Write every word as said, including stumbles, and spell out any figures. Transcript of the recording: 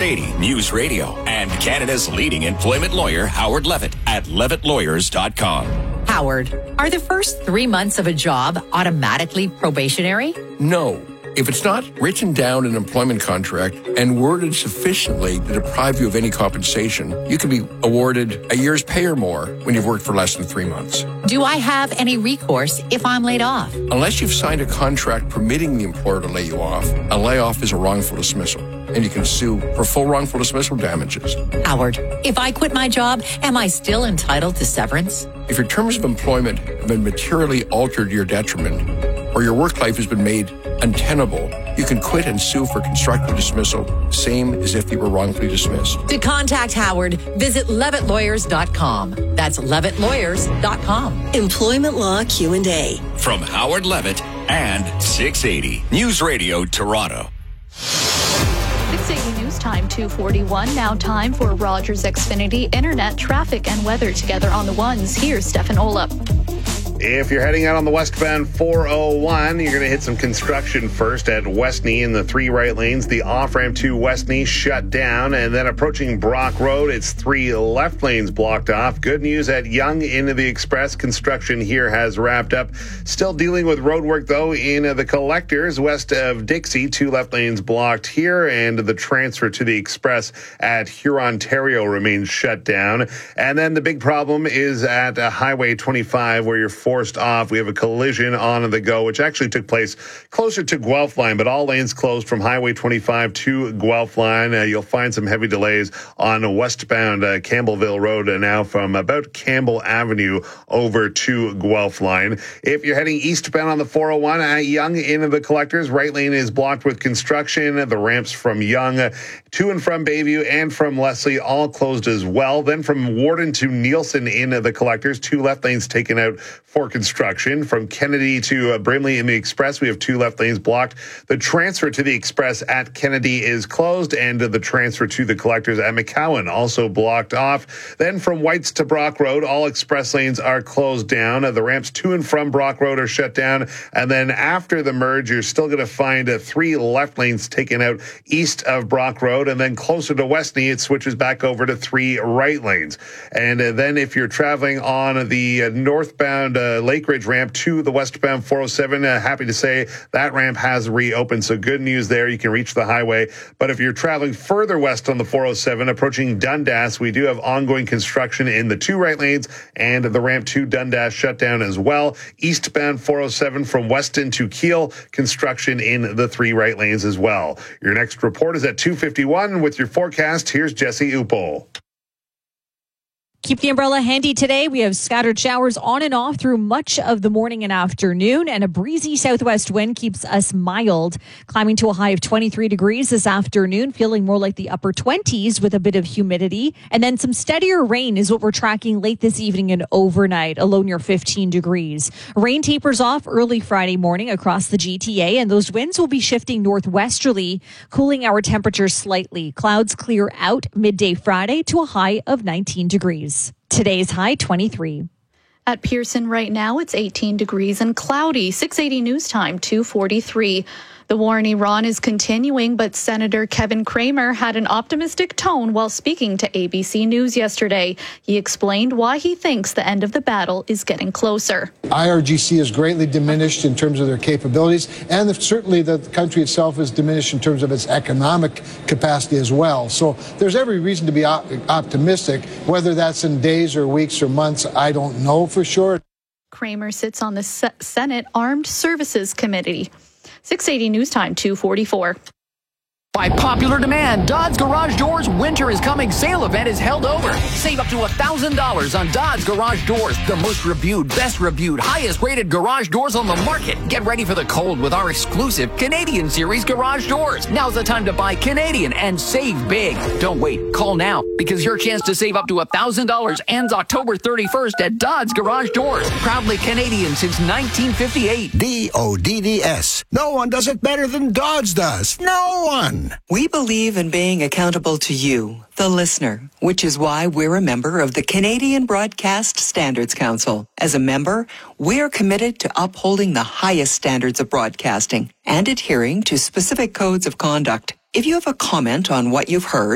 eighty News Radio and Canada's leading employment lawyer, Howard Levitt, at levitt lawyers dot com. Howard, are the first three months of a job automatically probationary? No. If it's not written down in an employment contract and worded sufficiently to deprive you of any compensation, you can be awarded a year's pay or more when you've worked for less than three months. Do I have any recourse if I'm laid off? Unless you've signed a contract permitting the employer to lay you off, a layoff is a wrongful dismissal, and you can sue for full wrongful dismissal damages. Howard, if I quit my job, am I still entitled to severance? If your terms of employment have been materially altered to your detriment, or your work life has been made untenable, you can quit and sue for constructive dismissal, same as if you were wrongfully dismissed. To contact Howard, visit levitt lawyers dot com. That's levitt lawyers dot com. Employment Law Q and A. From Howard Levitt and six eighty News Radio Toronto. six eighty News Time, two forty-one. Now time for Rogers Xfinity Internet, traffic, and weather together on the ones. Here's Stefan Olap. If you're heading out on the westbound four oh one, you're going to hit some construction first at Westney in the three right lanes. The off-ramp to Westney shut down. And then approaching Brock Road, it's three left lanes blocked off. Good news at Yonge into the Express. Construction here has wrapped up. Still dealing with road work, though, in the Collectors west of Dixie. Two left lanes blocked here. And the transfer to the Express at Hurontario remains shut down. And then the big problem is at uh, Highway twenty-five, where you're forced off. We have a collision on the go, which actually took place closer to Guelph Line, but all lanes closed from Highway twenty-five to Guelph Line. Uh, you'll find some heavy delays on westbound uh, Campbellville Road uh, now from about Campbell Avenue over to Guelph Line. If you're heading eastbound on the four oh one at Yonge into the Collectors, right lane is blocked with construction. The ramps from Yonge uh, to and from Bayview and from Leslie all closed as well. Then from Warden to Nielsen in the Collectors, two left lanes taken out for construction. From Kennedy to uh, Brimley in the Express, we have two left lanes blocked. The transfer to the Express at Kennedy is closed, and uh, the transfer to the Collectors at McCowan also blocked off. Then from Whites to Brock Road, all express lanes are closed down. Uh, the ramps to and from Brock Road are shut down. And then after the merge, you're still going to find uh, three left lanes taken out east of Brock Road. And then closer to Westney, it switches back over to three right lanes. And uh, then if you're traveling on the uh, northbound uh, Lake Ridge ramp to the westbound four oh seven, uh, happy to say that ramp has reopened. So good news there. You can reach the highway. But if you're traveling further west on the four oh seven, approaching Dundas, we do have ongoing construction in the two right lanes, and the ramp to Dundas shut down as well. Eastbound four oh seven from Weston to Kiel, construction in the three right lanes as well. Your next report is at two fifty-one with your forecast. Here's Jesse Upol. Keep the umbrella handy today. We have scattered showers on and off through much of the morning and afternoon, and a breezy southwest wind keeps us mild, climbing to a high of twenty-three degrees this afternoon, feeling more like the upper twenties with a bit of humidity. And then some steadier rain is what we're tracking late this evening and overnight, a low near fifteen degrees. Rain tapers off early Friday morning across the G T A, and those winds will be shifting northwesterly, cooling our temperatures slightly. Clouds clear out midday Friday to a high of nineteen degrees. Today's high, twenty-three. At Pearson right now, it's eighteen degrees and cloudy. six eighty News Time, two forty-three. The war in Iran is continuing, but Senator Kevin Cramer had an optimistic tone while speaking to A B C News yesterday. He explained why he thinks the end of the battle is getting closer. I R G C is greatly diminished in terms of their capabilities, and certainly the country itself is diminished in terms of its economic capacity as well. So there's every reason to be op- optimistic. Whether that's in days or weeks or months, I don't know for sure. Cramer sits on the Se- Senate Armed Services Committee. six eighty News Time, two forty-four. By popular demand, Dodds Garage Doors Winter is Coming sale event is held over. Save up to one thousand dollars on Dodds Garage Doors, the most reviewed, best reviewed, highest rated garage doors on the market. Get ready for the cold with our exclusive Canadian Series garage doors. Now's the time to buy Canadian and save big. Don't wait. Call now because your chance to save up to one thousand dollars ends October thirty-first at Dodds Garage Doors. Proudly Canadian since nineteen fifty-eight. D O D D S. No one does it better than Dodds does. No one. We believe in being accountable to you, the listener, which is why we're a member of the Canadian Broadcast Standards Council. As a member, we're committed to upholding the highest standards of broadcasting and adhering to specific codes of conduct. If you have a comment on what you've heard,